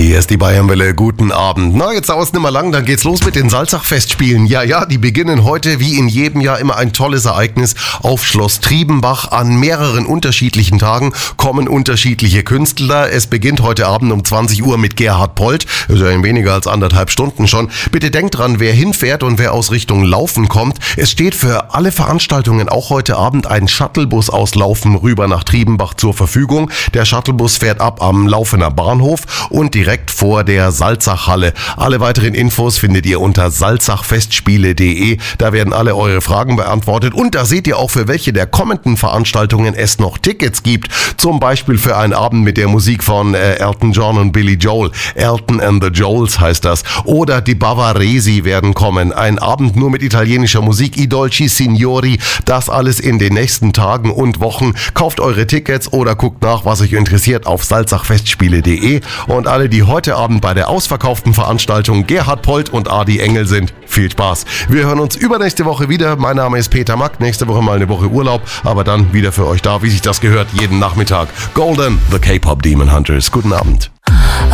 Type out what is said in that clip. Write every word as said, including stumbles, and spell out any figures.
Hier ist die Bayernwelle, guten Abend. Na, jetzt dauert es nicht mehr lang, dann geht's los mit den Salzach-Festspielen. Ja, ja, die beginnen heute wie in jedem Jahr immer ein tolles Ereignis auf Schloss Triebenbach. An mehreren unterschiedlichen Tagen kommen unterschiedliche Künstler. Es beginnt heute Abend um zwanzig Uhr mit Gerhard Polt. Das ist ja in weniger als anderthalb Stunden schon. Bitte denkt dran, wer hinfährt und wer aus Richtung Laufen kommt. Es steht für alle Veranstaltungen auch heute Abend ein Shuttlebus aus Laufen rüber nach Triebenbach zur Verfügung. Der Shuttlebus fährt ab am Laufener Bahnhof und direkt vor der Salzachhalle. Alle weiteren Infos findet ihr unter salzachfestspiele punkt de. Da werden alle eure Fragen beantwortet und da seht ihr auch, für welche der kommenden Veranstaltungen es noch Tickets gibt. Zum Beispiel für einen Abend mit der Musik von äh, Elton John und Billy Joel. Elton and the Joels heißt das. Oder die Bavaresi werden kommen. Ein Abend nur mit italienischer Musik. I Dolci Signori. Das alles in den nächsten Tagen und Wochen. Kauft eure Tickets oder guckt nach, was euch interessiert auf salzachfestspiele punkt de. Und alle, die heute Abend bei der ausverkauften Veranstaltung Gerhard Polt und Adi Engel sind, viel Spaß. Wir hören uns übernächste Woche wieder. Mein Name ist Peter Mack. Nächste Woche mal eine Woche Urlaub, aber dann wieder für euch da, wie sich das gehört, jeden Nachmittag. Golden, the K-Pop Demon Hunters. Guten Abend.